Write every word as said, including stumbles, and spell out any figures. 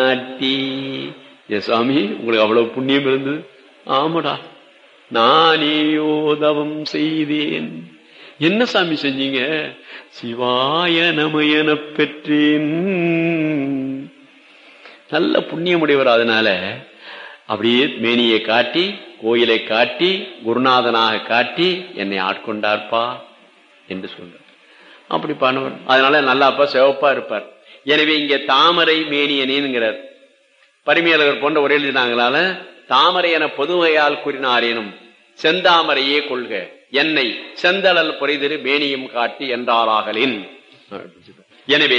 நாட்டி ஏ சுவாமி உங்களுக்கு அவ்வளவு புண்ணியம் இருந்தது. ஆமாடா, நானேயோ தவம் செய்தேன். என்ன சாமி செஞ்சீங்க? சிவாய நமயன பெற்றேன். நல்ல புண்ணியமுடையவர். அதனால அப்படியே மேனியை காட்டி, கோயிலை காட்டி, குருநாதனாக காட்டி என்னை ஆட்கொண்டார்ப்பா என்று சொல்றார். அப்படி பண்ணவர். அதனால நல்லாப்பா சிவப்பா இருப்பார். எனவே இங்க தாமரை மேனியனேங்கிறார். பரிமையாளர்கள் போன்ற ஒரே எழுதினாங்களால தாமரை என பொதுவையால் கூறினாரேனும் செந்தாமரையே கொள்க என்னை செந்தளல் பொறைதிரு மேனியும் காட்டி என்றாராகலின். எனவே